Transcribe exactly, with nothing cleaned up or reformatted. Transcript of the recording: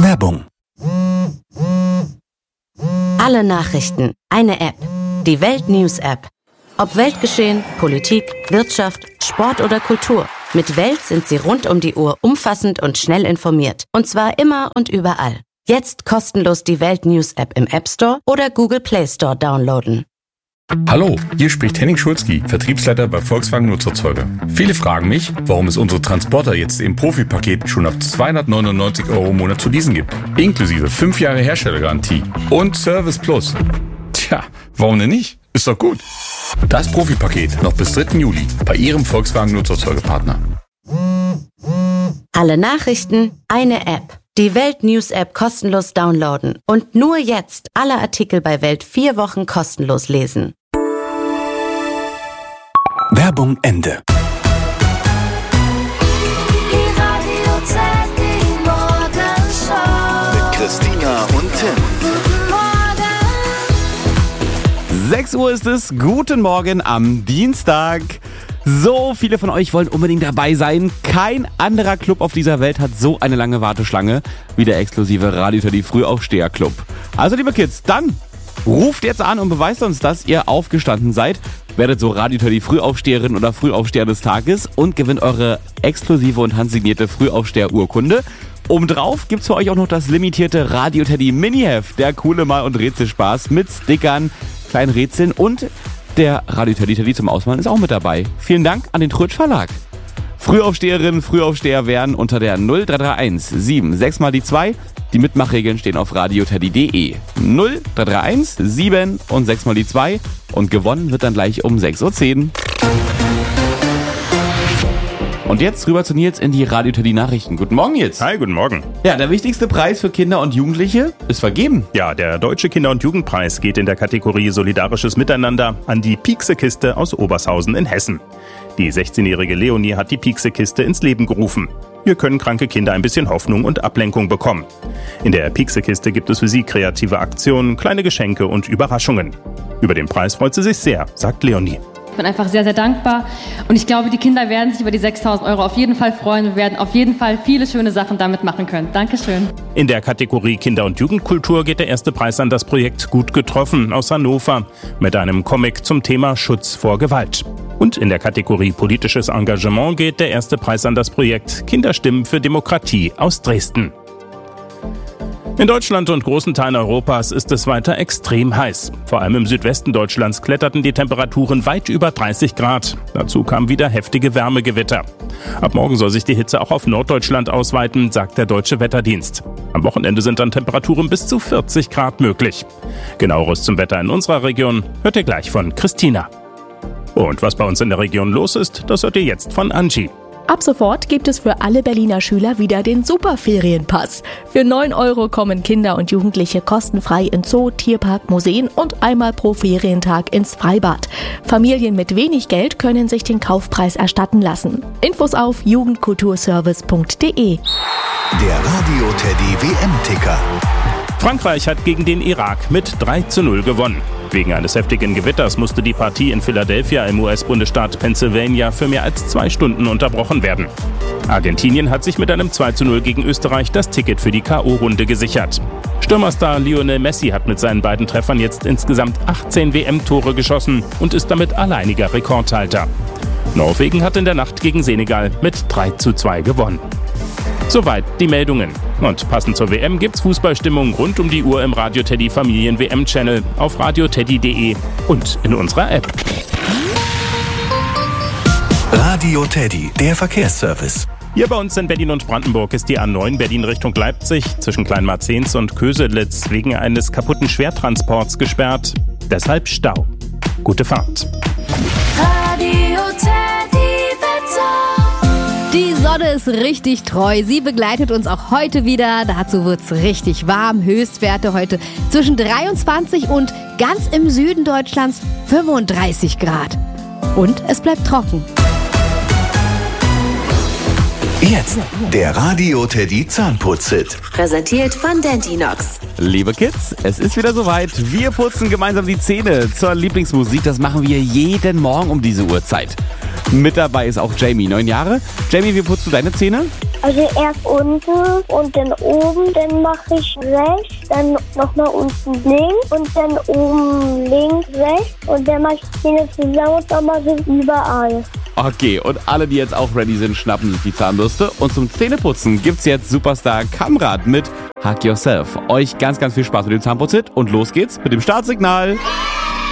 Werbung. Alle Nachrichten, eine App. Die Welt News App. Ob Weltgeschehen, Politik, Wirtschaft, Sport oder Kultur. Mit Welt sind Sie rund um die Uhr umfassend und schnell informiert. Und zwar immer und überall. Jetzt kostenlos die Welt News App im App Store oder Google Play Store downloaden. Hallo, hier spricht Henning Schulzki, Vertriebsleiter bei Volkswagen Nutzerzeuger. Viele fragen mich, warum es unsere Transporter jetzt im Profi-Paket schon ab zweihundertneunundneunzig Euro im Monat zu leasen gibt. Inklusive fünf Jahre Herstellergarantie und Service Plus. Tja, warum denn nicht? Ist doch gut. Das Profi-Paket noch bis dritten Juli bei Ihrem Volkswagen Nutzerzeugerpartner. Alle Nachrichten, eine App. Die Welt News App kostenlos downloaden und nur jetzt alle Artikel bei Welt vier Wochen kostenlos lesen. Werbung Ende. Die Radio-Zeit, die Morgenshow. Mit Christina und Tim. Guten Morgen. sechs Uhr ist es. Guten Morgen am Dienstag. So viele von euch wollen unbedingt dabei sein. Kein anderer Club auf dieser Welt hat so eine lange Warteschlange wie der exklusive Radio Teddy Frühaufsteher Club. Also liebe Kids, dann ruft jetzt an und beweist uns, dass ihr aufgestanden seid. Werdet so Radio Teddy Frühaufsteherin oder Frühaufsteher des Tages und gewinnt eure exklusive und handsignierte Frühaufsteher-Urkunde. Obendrauf gibt's für euch auch noch das limitierte Radio Teddy Mini-Heft. Der coole Mal- und Rätselspaß mit Stickern, kleinen Rätseln und der Radio Teddy Teddy zum Ausmalen ist auch mit dabei. Vielen Dank an den Trötsch Verlag. Frühaufsteherinnen, Frühaufsteher werden unter der null drei drei eins sieben sechs mal die zwei. Die Mitmachregeln stehen auf radioteddy punkt de. null drei drei eins sieben und sechs mal die zwei. Und gewonnen wird dann gleich um sechs Uhr zehn. Und jetzt rüber zu Nils in die Radio Teddy Nachrichten. Guten Morgen, Nils. Hi, guten Morgen. Ja, der wichtigste Preis für Kinder und Jugendliche ist vergeben. Ja, der Deutsche Kinder- und Jugendpreis geht in der Kategorie Solidarisches Miteinander an die Piekse-Kiste aus Obershausen in Hessen. Die sechzehnjährige Leonie hat die Piekse-Kiste ins Leben gerufen. Hier können kranke Kinder ein bisschen Hoffnung und Ablenkung bekommen. In der Piekse-Kiste gibt es für sie kreative Aktionen, kleine Geschenke und Überraschungen. Über den Preis freut sie sich sehr, sagt Leonie. Ich bin einfach sehr, sehr dankbar und ich glaube, die Kinder werden sich über die sechstausend Euro auf jeden Fall freuen und werden auf jeden Fall viele schöne Sachen damit machen können. Dankeschön. In der Kategorie Kinder- und Jugendkultur geht der erste Preis an das Projekt Gut getroffen aus Hannover mit einem Comic zum Thema Schutz vor Gewalt. Und in der Kategorie Politisches Engagement geht der erste Preis an das Projekt Kinderstimmen für Demokratie aus Dresden. In Deutschland und großen Teilen Europas ist es weiter extrem heiß. Vor allem im Südwesten Deutschlands kletterten die Temperaturen weit über dreißig Grad. Dazu kamen wieder heftige Wärmegewitter. Ab morgen soll sich die Hitze auch auf Norddeutschland ausweiten, sagt der Deutsche Wetterdienst. Am Wochenende sind dann Temperaturen bis zu vierzig Grad möglich. Genaueres zum Wetter in unserer Region hört ihr gleich von Christina. Und was bei uns in der Region los ist, das hört ihr jetzt von Angie. Ab sofort gibt es für alle Berliner Schüler wieder den Superferienpass. Für neun Euro kommen Kinder und Jugendliche kostenfrei in Zoo, Tierpark, Museen und einmal pro Ferientag ins Freibad. Familien mit wenig Geld können sich den Kaufpreis erstatten lassen. Infos auf jugendkulturservice punkt de. Der Radio Teddy W M-Ticker. Frankreich hat gegen den Irak mit drei zu null gewonnen. Wegen eines heftigen Gewitters musste die Partie in Philadelphia im U S-Bundesstaat Pennsylvania für mehr als zwei Stunden unterbrochen werden. Argentinien hat sich mit einem zwei zu null gegen Österreich das Ticket für die K O-Runde gesichert. Stürmerstar Lionel Messi hat mit seinen beiden Treffern jetzt insgesamt achtzehn W M-Tore geschossen und ist damit alleiniger Rekordhalter. Norwegen hat in der Nacht gegen Senegal mit drei zu zwei gewonnen. Soweit die Meldungen. Und passend zur W M gibt's Fußballstimmung rund um die Uhr im Radio Teddy Familien W M-Channel auf radioteddy punkt de und in unserer App. Radio Teddy, der Verkehrsservice. Hier bei uns in Berlin und Brandenburg ist die A neun Berlin Richtung Leipzig zwischen Kleinmarzens und Köselitz wegen eines kaputten Schwertransports gesperrt. Deshalb Stau. Gute Fahrt. Radio Teddy Wetter. Die Sonne ist richtig treu. Sie begleitet uns auch heute wieder. Dazu wird's richtig warm. Höchstwerte heute zwischen dreiundzwanzig und ganz im Süden Deutschlands fünfunddreißig Grad. Und es bleibt trocken. Jetzt der Radio Teddy Zahnputz-Hit. Präsentiert von Dentinox. Liebe Kids, es ist wieder soweit. Wir putzen gemeinsam die Zähne zur Lieblingsmusik. Das machen wir jeden Morgen um diese Uhrzeit. Mit dabei ist auch Jamie, neun Jahre. Jamie, wie putzt du deine Zähne? Also erst unten und dann oben, dann mache ich rechts, dann nochmal unten links und dann oben links, rechts und dann mache ich die Zähne zusammen und dann mache ich überall. Okay, und alle, die jetzt auch ready sind, schnappen sich die Zahnbürste. Und zum Zähneputzen gibt's jetzt Superstar Kamrat mit Hug Yourself. Euch ganz, ganz viel Spaß mit dem Zahnputzhit und los geht's mit dem Startsignal.